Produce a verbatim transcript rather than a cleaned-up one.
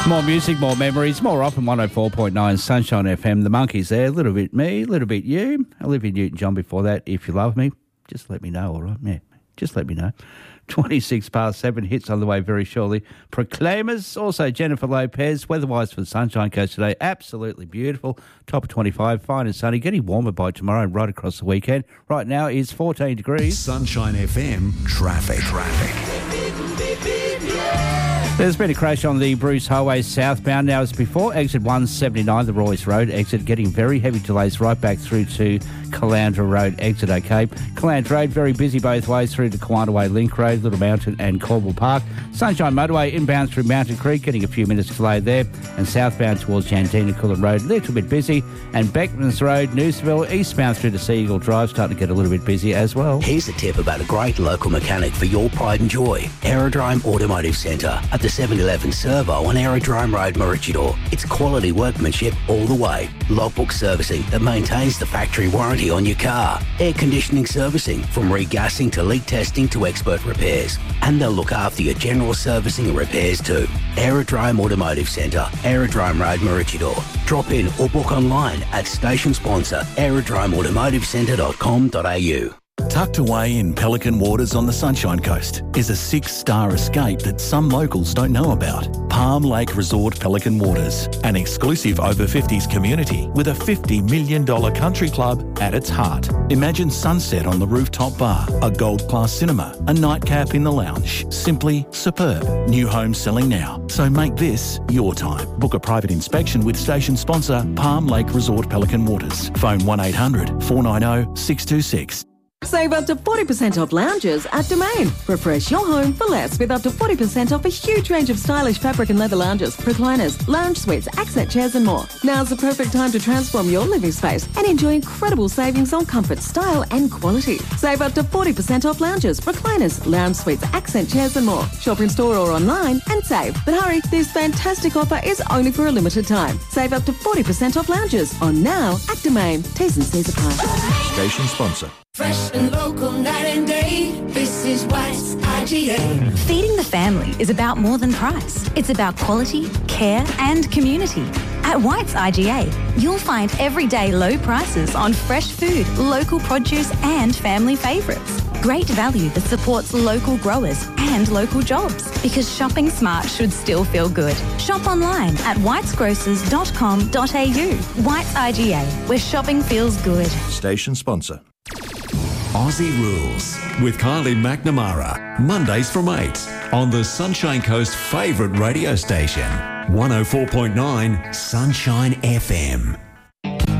More music, more memories, more often one oh four point nine Sunshine F M. The Monkeys there, a little bit me, a little bit you. Olivia Newton-John before that. If you love me, just let me know, all right? Yeah, just let me know. twenty-six past seven, hits on the way very shortly. Proclaimers, also Jennifer Lopez. Weather-wise for the Sunshine Coast today, absolutely beautiful. Top of twenty-five, fine and sunny. Getting warmer by tomorrow and right across the weekend. Right now is fourteen degrees. Sunshine F M, traffic. Traffic. There's been a crash on the Bruce Highway southbound. Now as before, exit one seventy-nine, the Royce Road exit, getting very heavy delays right back through to Caloundra Road exit, okay. Caloundra Road, very busy both ways through to Kawanaway Link Road, Little Mountain and Cornwall Park. Sunshine Motorway inbound through Mountain Creek, getting a few minutes delay there. And southbound towards Jandina Cullen Road, a little bit busy. And Beckmans Road, Noosaville, eastbound through to Sea Eagle Drive, starting to get a little bit busy as well. Here's a tip about a great local mechanic for your pride and joy. Aerodrome Automotive Centre at the seven eleven Servo on Aerodrome Road, Maroochydore. It's quality workmanship all the way. Logbook servicing that maintains the factory warranty on your car. Air conditioning servicing from regassing to leak testing to expert repairs. And they'll look after your general servicing and repairs too. Aerodrome Automotive Centre, Aerodrome Road, Maroochydore. Drop in or book online at station sponsor aerodrome automotive centre dot com dot a u. Tucked away in Pelican waters on the Sunshine Coast is a six-star escape that some locals don't know about. Palm Lake Resort Pelican Waters, an exclusive over fifties community with a fifty million dollars country club at its heart. Imagine sunset on the rooftop bar, a gold-class cinema, a nightcap in the lounge. Simply superb. New homes selling now, so make this your time. Book a private inspection with station sponsor Palm Lake Resort Pelican Waters. Phone one eight hundred four nine zero six two six. Save up to forty percent off lounges at Domain. Refresh your home for less with up to forty percent off a huge range of stylish fabric and leather lounges, recliners, lounge suites, accent chairs and more. Now's the perfect time to transform your living space and enjoy incredible savings on comfort, style and quality. Save up to forty percent off lounges, recliners, lounge suites, accent chairs and more. Shop in store or online and save. But hurry, this fantastic offer is only for a limited time. Save up to forty percent off lounges on now at Domain. T's and C's apply. Station sponsor. Fresh and local night and day. This is White's I G A. Feeding the family is about more than price. It's about quality, care and community. At White's I G A, you'll find everyday low prices on fresh food, local produce and family favourites. Great value that supports local growers and local jobs, because shopping smart should still feel good. Shop online at whites grocers dot com dot a u. White's I G A, where shopping feels good. Station sponsor. Aussie Rules with Kylie McNamara. Mondays from eight on the Sunshine Coast favourite radio station. one oh four point nine Sunshine F M.